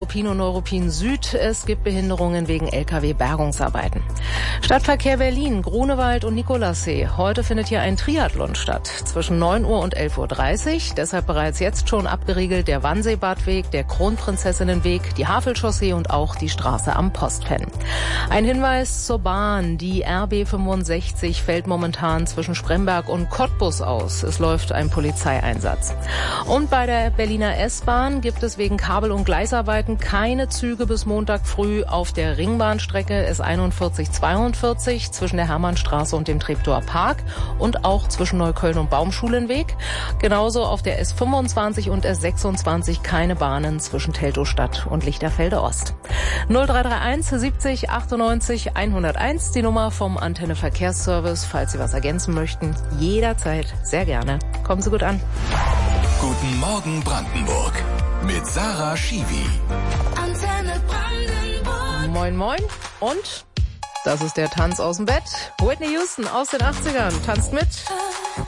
Neuruppin und Neuruppin Süd. Es gibt Behinderungen wegen Lkw-Bergungsarbeiten. Stadtverkehr Berlin, Grunewald und Nikolassee. Heute findet hier ein Triathlon statt. Zwischen 9 Uhr und 11.30 Uhr. Deshalb bereits jetzt schon abgeriegelt der Wannseebadweg, der Kronprinzessinnenweg, die Havelchaussee und auch die Straße am Postpen. Ein Hinweis zur Bahn. Die RB 65 fällt momentan zwischen Spremberg und Cottbus aus. Es läuft ein Polizeieinsatz. Und bei der Berliner S-Bahn gibt es wegen Kabel- und Gleisarbeiten keine Züge bis Montag früh auf der Ringbahnstrecke S4142 zwischen der Hermannstraße und dem Treptower Park und auch zwischen Neukölln und Baumschulenweg. Genauso auf der S25 und S26 keine Bahnen zwischen Teltow-Stadt und Lichterfelde Ost. 0331 70 98 101, die Nummer vom Antenne Verkehrsservice, falls Sie was ergänzen möchten. Jederzeit sehr gerne. Kommen Sie gut an. Guten Morgen Brandenburg mit Sarah Schiwi. Antenne Brandenburg. Moin, moin. Und das ist der Tanz aus dem Bett. Whitney Houston aus den 80ern tanzt mit.